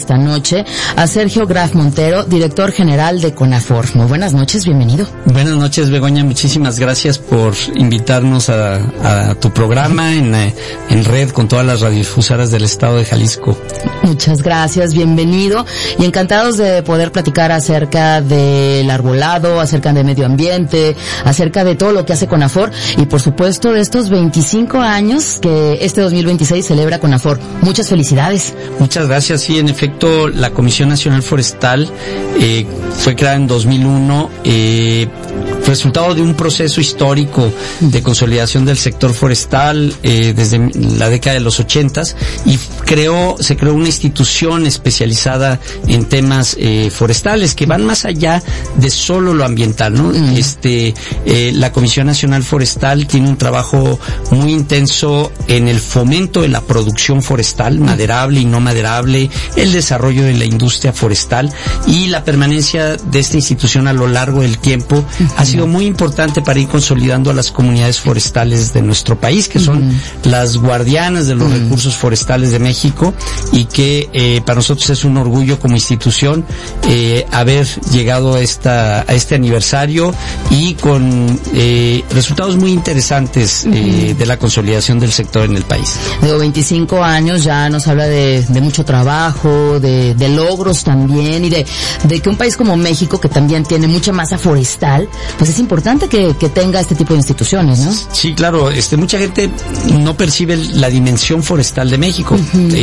esta noche a Sergio Graf Montero, director general de CONAFOR. Muy buenas noches, bienvenido. Buenas noches, Begoña, muchísimas gracias por invitarnos a tu programa en red con todas las radiodifusoras del estado de Jalisco. Muchas gracias, bienvenido, y encantados de poder platicar acerca del arbolado, acerca de medio ambiente, acerca de todo lo que hace CONAFOR y por supuesto de estos 25 años que este 2026 celebra CONAFOR. Muchas felicidades. Muchas gracias. Sí, en efecto, la Comisión Nacional Forestal fue creada en 2001, resultado de un proceso histórico de consolidación del sector forestal desde la década de los 80s, y se creó una institución especializada en temas forestales que van más allá de solo lo ambiental, ¿no? La Comisión Nacional Forestal tiene un trabajo muy intenso en el fomento de la producción forestal, maderable y no maderable, el desarrollo de la industria forestal, y la permanencia de esta institución a lo largo del tiempo ha sido muy importante para ir consolidando a las comunidades forestales de nuestro país, que son las guardianas de los recursos forestales de México, y que para nosotros es un orgullo como institución haber llegado a este aniversario y con resultados muy interesantes de la consolidación del sector en el país. Digo, 25 años ya nos habla de mucho trabajo, de logros también, y de que un país como México, que también tiene mucha masa forestal, pues es importante que tenga este tipo de instituciones, ¿no? Sí, claro, mucha gente no percibe la dimensión forestal de México.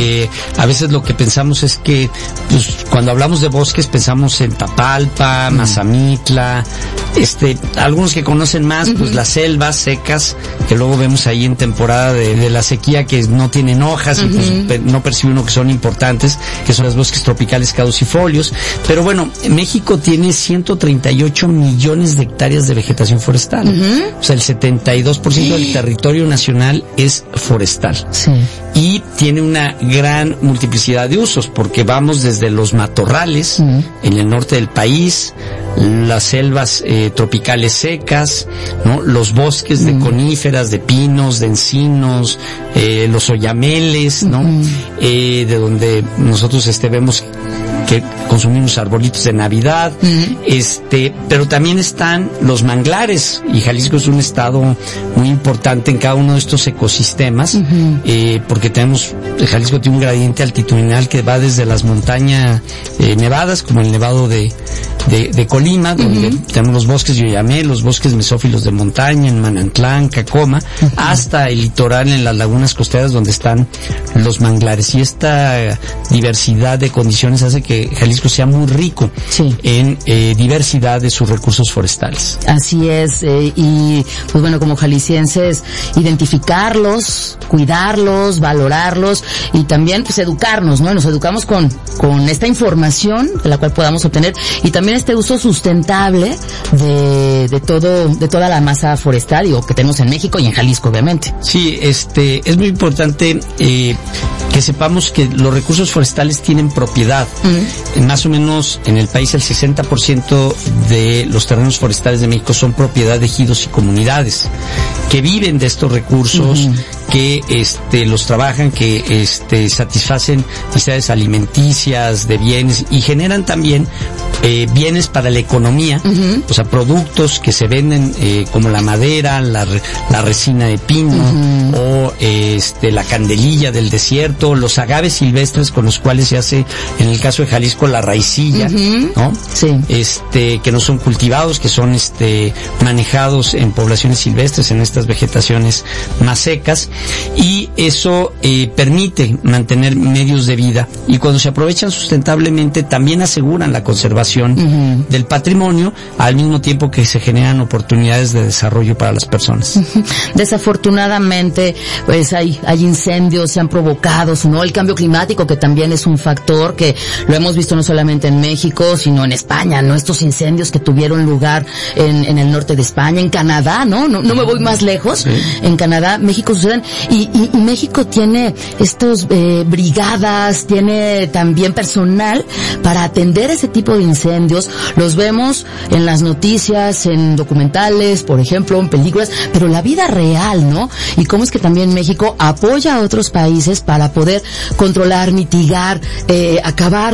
A veces lo que pensamos es que, pues, cuando hablamos de bosques pensamos en Tapalpa, Mazamitla, algunos que conocen más, pues las selvas secas, que luego vemos ahí en temporada de la sequía, que no tienen hojas, y pues no percibe uno que son importantes, que son los bosques tropicales caducifolios. Pero bueno, México tiene 138 millones de hectáreas de vegetación forestal. O sea, el 72% del territorio nacional es forestal. Sí. Y tiene una gran multiplicidad de usos, porque vamos desde los matorrales en el norte del país, las selvas tropicales secas, ¿no? Los bosques de coníferas, de pinos, de encinos, los oyameles, ¿no? De donde nosotros vemos que consumimos arbolitos de Navidad, pero también están los manglares, y Jalisco es un estado muy importante en cada uno de estos ecosistemas, porque Jalisco tiene un gradiente altitudinal que va desde las montañas nevadas, como el nevado de Colima, donde tenemos los bosques de Oyamel, los bosques mesófilos de montaña, en Manantlán, Cacoma, hasta el litoral en las lagunas costeras donde están los manglares. Y esta diversidad de condiciones hace que Jalisco sea muy rico en diversidad de sus recursos forestales. Así es, y pues bueno, como jaliscienses, identificarlos, cuidarlos, valorarlos, y también pues educarnos, ¿no? Nos educamos con esta información de la cual podamos obtener, y también este uso sustentable de toda la masa forestal, que tenemos en México y en Jalisco, obviamente. Sí, es muy importante que sepamos que los recursos forestales tienen propiedad. Más o menos en el país el 60% de los terrenos forestales de México son propiedad de ejidos y comunidades que viven de estos recursos, que los trabajan, que satisfacen necesidades alimenticias, de bienes, y generan también bienes para la economía, o sea, productos que se venden como la madera, la resina de pino, o la candelilla del desierto, los agaves silvestres con los cuales se hace, en el caso de Jalisco, la raicilla, ¿no? Sí. Que no son cultivados, que son manejados en poblaciones silvestres, en estas vegetaciones más secas, y eso permite mantener medios de vida, y cuando se aprovechan sustentablemente también aseguran la conservación del patrimonio, al mismo tiempo que se generan oportunidades de desarrollo para las personas. Desafortunadamente, pues hay incendios, se han provocado, ¿no? El cambio climático, que también es un factor que lo hemos visto no solamente en México, sino en España, ¿no? Estos incendios que tuvieron lugar en el norte de España, en Canadá, ¿no? No me voy más lejos. Sí. En Canadá, México suceden, y México tiene estos brigadas, tiene también personal para atender ese tipo de incendios. Los vemos en las noticias, en documentales, por ejemplo, en películas, pero la vida real, ¿no? Y cómo es que también México apoya a otros países para poder controlar, mitigar, acabar